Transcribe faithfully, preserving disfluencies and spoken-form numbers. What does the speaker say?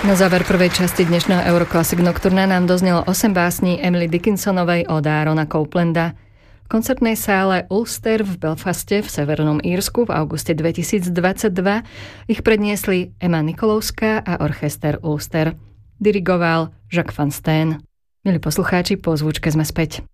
Na záver prvej časti dnešného Euroclassic Nocturna nám doznelo osem básní Emily Dickinsonovej od Aarona Coplanda. V koncertnej sále Ulster v Belfaste v Severnom Írsku v auguste dvetisícdvadsaťdva ich predniesli Emma Nikolovská a orchester Ulster. Dirigoval Jacques van Steen. Milí poslucháči, po zvučke sme späť.